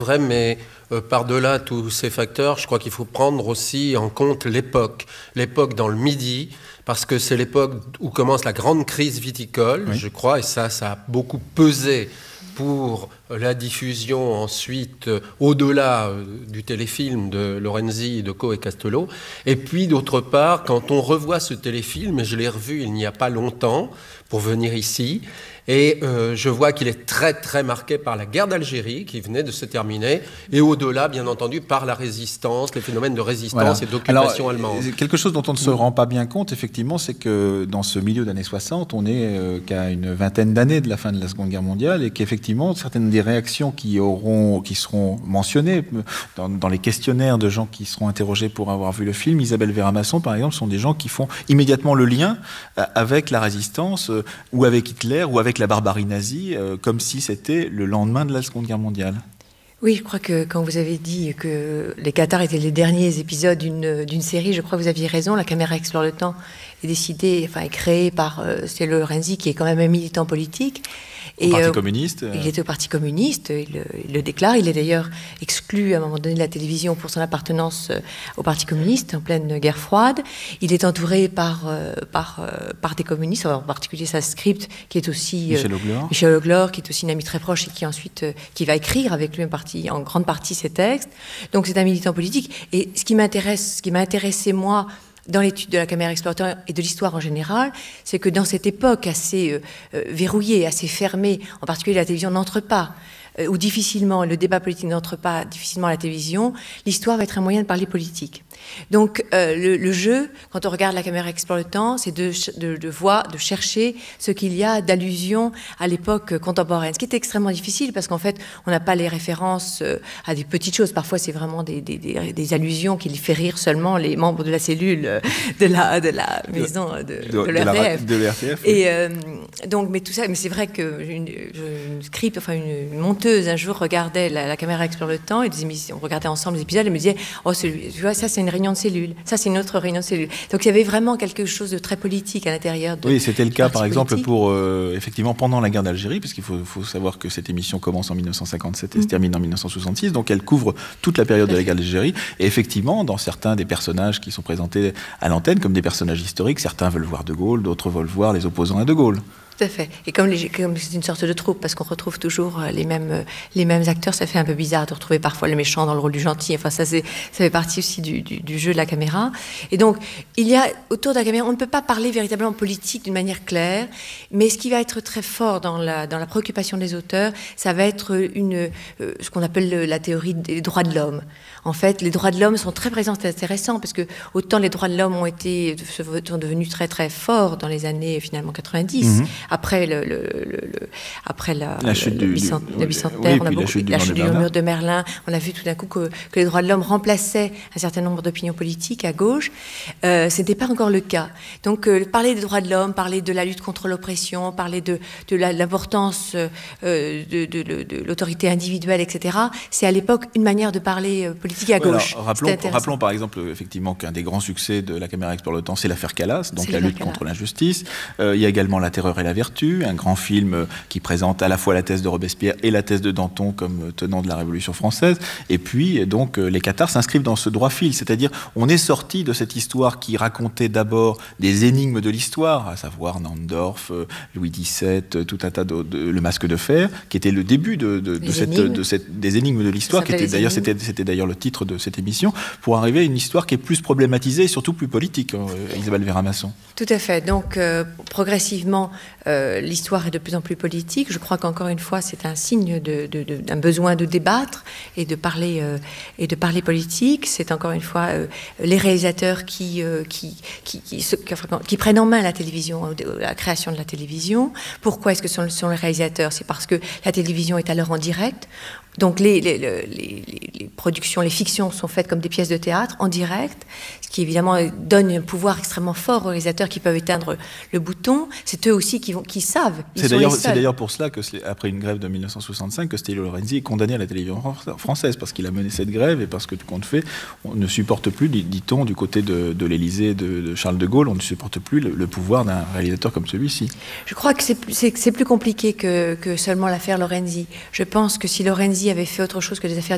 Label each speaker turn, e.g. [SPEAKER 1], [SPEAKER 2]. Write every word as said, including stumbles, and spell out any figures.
[SPEAKER 1] Vrai, mais euh, par-delà tous ces facteurs, je crois qu'il faut prendre aussi en compte l'époque. L'époque dans le Midi, parce que c'est l'époque où commence la grande crise viticole, oui. je crois, et ça, ça a beaucoup pesé pour la diffusion ensuite, euh, au-delà euh, du téléfilm de Lorenzi, de Co et Castelot. Et puis, d'autre part, quand on revoit ce téléfilm, et je l'ai revu il n'y a pas longtemps pour venir ici, et euh, je vois qu'il est très très marqué par la guerre d'Algérie qui venait de se terminer et au-delà bien entendu par la résistance, les phénomènes de résistance voilà. et d'occupation
[SPEAKER 2] Alors,
[SPEAKER 1] allemande.
[SPEAKER 2] Quelque chose dont on ne se rend pas bien compte effectivement, c'est que dans ce milieu d'années soixante, on est euh, qu'à une vingtaine d'années de la fin de la Seconde Guerre mondiale et qu'effectivement certaines des réactions qui, auront, qui seront mentionnées dans, dans les questionnaires de gens qui seront interrogés pour avoir vu le film, Isabelle Véramasson par exemple, sont des gens qui font immédiatement le lien avec la résistance euh, ou avec Hitler ou avec la barbarie nazie, euh, comme si c'était le lendemain de la Seconde Guerre mondiale.
[SPEAKER 3] Oui, je crois que quand vous avez dit que les Cathares étaient les derniers épisodes d'une, d'une série, je crois que vous aviez raison. La caméra explore le temps est décidée, enfin est créée par euh, c'est Lorenzi qui est quand même un militant politique.
[SPEAKER 2] Au
[SPEAKER 3] et,
[SPEAKER 2] Parti
[SPEAKER 3] euh,
[SPEAKER 2] communiste.
[SPEAKER 3] Il était au Parti communiste, il le, il le déclare. Il est d'ailleurs exclu à un moment donné de la télévision pour son appartenance au Parti communiste en pleine guerre froide. Il est entouré par, euh, par, euh, par des communistes, en particulier sa script, qui est aussi
[SPEAKER 2] Michel Auglore.
[SPEAKER 3] Euh, Michel Auglore, qui est aussi une amie très proche et qui ensuite euh, qui va écrire avec lui en, partie, en grande partie ses textes. Donc c'est un militant politique. Et ce qui m'intéresse, ce qui m'a intéressé moi, dans l'étude de la caméra explorateur et de l'histoire en général, c'est que dans cette époque assez euh, euh, verrouillée, assez fermée, en particulier la télévision n'entre pas, euh, où difficilement le débat politique n'entre pas difficilement à la télévision, l'histoire va être un moyen de parler politique. Donc euh, le, le jeu, quand on regarde la caméra explore le temps, c'est de, de, de voir, de chercher ce qu'il y a d'allusions à l'époque contemporaine, ce qui est extrêmement difficile parce qu'en fait, on n'a pas les références euh, à des petites choses. Parfois, c'est vraiment des, des, des, des allusions qui fait rire seulement les membres de la cellule euh, de la, de la maison de, de, de, de,
[SPEAKER 2] de l'R T F.
[SPEAKER 3] Et euh, donc, mais tout ça, mais c'est vrai que une, une script, enfin une, une monteuse un jour regardait la, la caméra explore le temps et des émissions, on regardait ensemble les épisodes et me disait, oh, celui, tu vois, ça c'est une réunion de cellules. Ça, c'est une autre réunion de cellules. Donc, il y avait vraiment quelque chose de très politique à l'intérieur de.
[SPEAKER 2] Oui, c'était le cas, par exemple,
[SPEAKER 3] politique.
[SPEAKER 2] pour euh, effectivement pendant la guerre d'Algérie, puisqu'il faut, faut savoir que cette émission commence en mille neuf cent cinquante-sept et mmh. se termine en mille neuf cent soixante-six. Donc, elle couvre toute la période de la guerre d'Algérie. Et effectivement, dans certains des personnages qui sont présentés à l'antenne comme des personnages historiques, certains veulent voir De Gaulle, d'autres veulent voir les opposants à De Gaulle.
[SPEAKER 3] Tout à fait. Et comme, les, comme c'est une sorte de troupe, parce qu'on retrouve toujours les mêmes, les mêmes acteurs, ça fait un peu bizarre de retrouver parfois le méchant dans le rôle du gentil. Enfin, ça, c'est, ça fait partie aussi du, du, du jeu de la caméra. Et donc, il y a autour de la caméra, on ne peut pas parler véritablement politique d'une manière claire, mais ce qui va être très fort dans la, dans la préoccupation des auteurs, ça va être une, euh, ce qu'on appelle la théorie des droits de l'homme. En fait, les droits de l'homme sont très présents, c'est intéressant, parce que autant les droits de l'homme ont été, sont devenus très très forts dans les années finalement quatre-vingt-dix, mmh. après le, le, le, le après la,
[SPEAKER 2] la chute
[SPEAKER 3] le,
[SPEAKER 2] du,
[SPEAKER 3] bicent,
[SPEAKER 2] du,
[SPEAKER 3] le bicentenaire,
[SPEAKER 2] oui,
[SPEAKER 3] on a beaucoup,
[SPEAKER 2] la chute du,
[SPEAKER 3] la
[SPEAKER 2] mur,
[SPEAKER 3] chute
[SPEAKER 2] de
[SPEAKER 3] du mur de Berlin, on a vu tout d'un coup que, que les droits de l'homme remplaçaient un certain nombre d'opinions politiques à gauche. Euh, ce n'était pas encore le cas. Donc euh, parler des droits de l'homme, parler de la lutte contre l'oppression, parler de, de la, l'importance euh, de, de, de, de l'autorité individuelle, et cetera, c'est à l'époque une manière de parler euh, politique à gauche.
[SPEAKER 2] Alors, rappelons, rappelons par exemple effectivement qu'un des grands succès de la caméra explore le temps, c'est l'affaire Calas, donc c'est la lutte Calas. contre l'injustice. Euh, il y a également La terreur et la vertu, un grand film qui présente à la fois la thèse de Robespierre et la thèse de Danton comme tenant de la Révolution française. Et puis donc les Cathares s'inscrivent dans ce droit fil, c'est-à-dire on est sorti de cette histoire qui racontait d'abord des énigmes de l'histoire, à savoir Naundorf, Louis dix-sept, tout un tas de, de le Masque de fer, qui était le début de, de, de, cette, de cette des énigmes de l'histoire, qui était d'ailleurs c'était, c'était d'ailleurs le titre de cette émission, pour arriver à une histoire qui est plus problématisée et surtout plus politique, euh, Isabelle Véramasson.
[SPEAKER 3] Tout à fait. Donc, euh, progressivement, euh, l'histoire est de plus en plus politique. Je crois qu'encore une fois, c'est un signe de, de, de, d'un besoin de débattre et de parler, euh, et de parler politique. C'est encore une fois euh, les réalisateurs qui, euh, qui, qui, qui, qui, qui prennent en main la télévision, la création de la télévision. Pourquoi est-ce que ce sont, sont les réalisateurs ? C'est parce que la télévision est alors en direct. Donc les, les, les, les, les productions, les fictions sont faites comme des pièces de théâtre en direct, ce qui évidemment donne un pouvoir extrêmement fort aux réalisateurs qui peuvent éteindre le bouton. C'est eux aussi qui, vont, qui savent. Ils
[SPEAKER 2] c'est,
[SPEAKER 3] sont
[SPEAKER 2] d'ailleurs,
[SPEAKER 3] les seuls.
[SPEAKER 2] c'est d'ailleurs pour cela que, après une grève de mille neuf cent soixante-cinq, que Stelio Lorenzi est condamné à la télévision française, parce qu'il a mené cette grève et parce que, tout compte fait, on ne supporte plus, dit-on, du côté de, de l'Élysée de, de Charles de Gaulle, on ne supporte plus le, le pouvoir d'un réalisateur comme celui-ci.
[SPEAKER 3] Je crois que c'est, c'est, c'est plus compliqué que, que seulement l'affaire Lorenzi. Je pense que si Lorenzi avait fait autre chose que des affaires